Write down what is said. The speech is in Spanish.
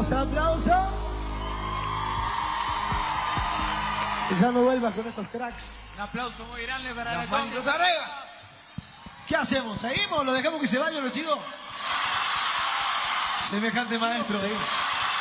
Aplausos, aplausos. Ya no vuelvas con estos cracks. Un aplauso muy grande para Las manos arriba. ¿Qué hacemos? ¿Seguimos? ¿Lo dejamos que se vayan los chicos? Semejante maestro. Sí.